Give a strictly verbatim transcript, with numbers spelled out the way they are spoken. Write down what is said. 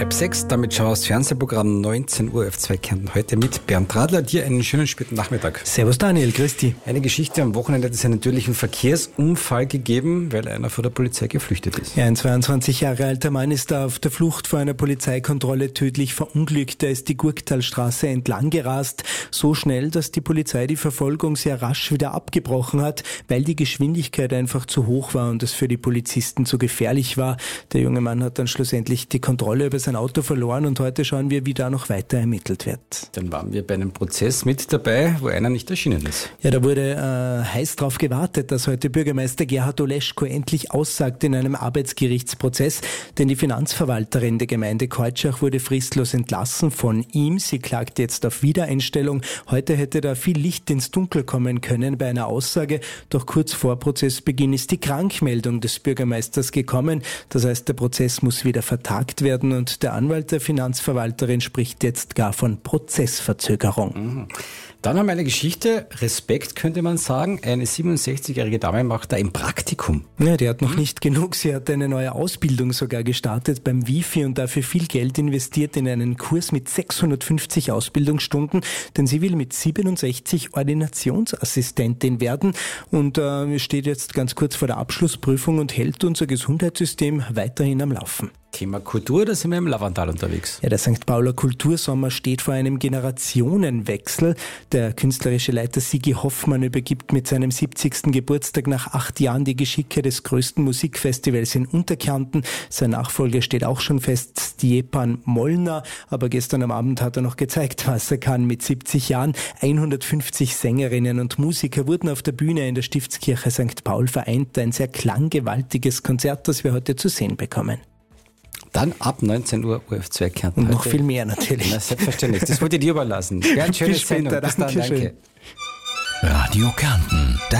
Halb sechs, damit schau das Fernsehprogramm neunzehn Uhr F zwei Kärnten. Heute mit Bernd Radler. Dir einen schönen späten Nachmittag. Servus Daniel, grüß dich. Eine Geschichte am Wochenende hat es einen tödlichen Verkehrsunfall gegeben, weil einer vor der Polizei geflüchtet ist. Ja, ein zweiundzwanzig Jahre alter Mann ist da auf der Flucht vor einer Polizeikontrolle tödlich verunglückt. Er ist die Gurktalstraße entlang gerast, so schnell, dass die Polizei die Verfolgung sehr rasch wieder abgebrochen hat, weil die Geschwindigkeit einfach zu hoch war und es für die Polizisten zu gefährlich war. Der junge Mann hat dann schlussendlich die Kontrolle über sein Auto verloren und heute schauen wir, wie da noch weiter ermittelt wird. Dann waren wir bei einem Prozess mit dabei, wo einer nicht erschienen ist. Ja, da wurde äh, heiß drauf gewartet, dass heute Bürgermeister Gerhard Oleschko endlich aussagt in einem Arbeitsgerichtsprozess, denn die Finanzverwalterin der Gemeinde Keutschach wurde fristlos entlassen von ihm. Sie klagt jetzt auf Wiedereinstellung. Heute hätte da viel Licht ins Dunkel kommen können bei einer Aussage, doch kurz vor Prozessbeginn ist die Krankmeldung des Bürgermeisters gekommen. Das heißt, der Prozess muss wieder vertagt werden und der Anwalt der Finanzverwalterin spricht jetzt gar von Prozessverzögerung. Mhm. Dann haben wir eine Geschichte, Respekt könnte man sagen. Eine siebenundsechzigjährige Dame macht da ein Praktikum. Ja, die hat noch nicht genug. Sie hat eine neue Ausbildung sogar gestartet beim Wifi und dafür viel Geld investiert in einen Kurs mit sechshundertfünfzig Ausbildungsstunden, denn sie will mit siebenundsechzig Ordinationsassistentin werden und äh, steht jetzt ganz kurz vor der Abschlussprüfung und hält unser Gesundheitssystem weiterhin am Laufen. Thema Kultur, da sind wir im Lavandal unterwegs. Ja, der Sankt Pauler Kultursommer steht vor einem Generationenwechsel. Der künstlerische Leiter Sigi Hoffmann übergibt mit seinem siebzigsten Geburtstag nach acht Jahren die Geschicke des größten Musikfestivals in Unterkärnten. Sein Nachfolger steht auch schon fest, Stjepan Molnar. Aber gestern am Abend hat er noch gezeigt, was er kann mit siebzig Jahren. hundertfünfzig Sängerinnen und Musiker wurden auf der Bühne in der Stiftskirche Sankt Paul vereint. Ein sehr klanggewaltiges Konzert, das wir heute zu sehen bekommen. Dann ab neunzehn Uhr U F zwei Kärnten. Und noch viel mehr natürlich. Na, selbstverständlich. Das wollte ich dir überlassen. Ganz schöne Sendung. Bis dann, danke. Radio Kärnten.